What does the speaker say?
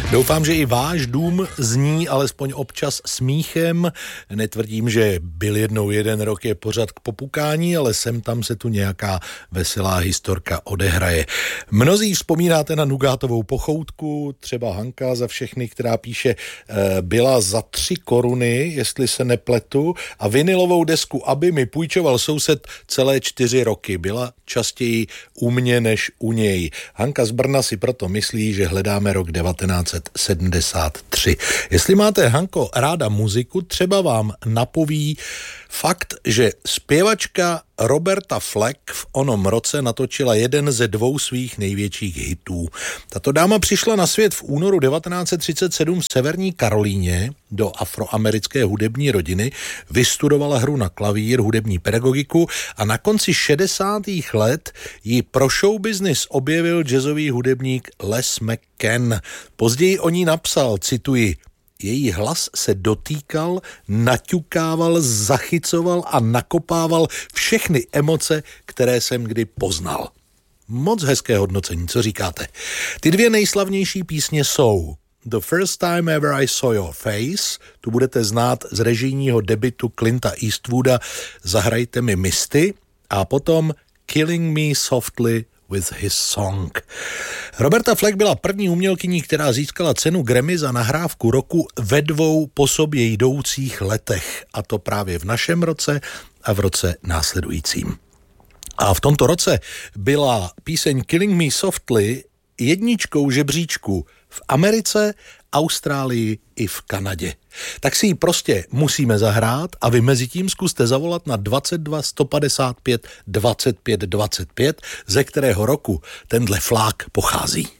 Doufám, že i váš dům zní alespoň občas smíchem. Netvrdím, že byl jednou jeden rok je pořad k popukání, ale sem tam se tu nějaká veselá historka odehraje. Mnozí vzpomínáte na nugátovou pochoutku, třeba Hanka za všechny, která píše, byla za 3 koruny, jestli se nepletu, a vinilovou desku Aby mi půjčoval soused celé 4 roky. Byla častěji u mě než u něj. Hanka z Brna si proto myslí, že hledáme rok 1973. Jestli máte, Hanko, ráda muziku, třeba vám napoví fakt, že zpěvačka Roberta Fleck v onom roce natočila jeden ze 2 svých největších hitů. Tato dáma přišla na svět v únoru 1937 v Severní Karolíně do afroamerické hudební rodiny, vystudovala hru na klavír, hudební pedagogiku a na konci 60. let ji pro showbusiness objevil jazzový hudebník Les McCann. Později o ní napsal, cituji, její hlas se dotýkal, naťukával, zachycoval a nakopával všechny emoce, které jsem kdy poznal. Moc hezké hodnocení, co říkáte? Ty 2 nejslavnější písně jsou The First Time Ever I Saw Your Face, tu budete znát z režijního debutu Clinta Eastwooda Zahrajte mi Misty, a potom Killing Me Softly with His Song. Roberta Fleck byla první umělkyní, která získala cenu Grammy za nahrávku roku ve 2 po sobě jdoucích letech, a to právě v našem roce a v roce následujícím. A v tomto roce byla píseň Killing Me Softly jedničkou žebříčku v Americe, Austrálii i v Kanadě. Tak si ji prostě musíme zahrát a vy mezi tím zkuste zavolat na 22 155 25 25, ze kterého roku tenhle flák pochází.